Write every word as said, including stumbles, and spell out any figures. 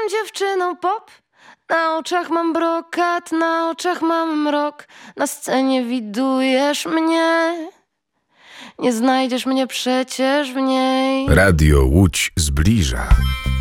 dziewczyną pop. Na oczach mam brokat, na oczach mam mrok. Na scenie widujesz mnie, nie znajdziesz mnie przecież w niej. Radio Łódź zbliża.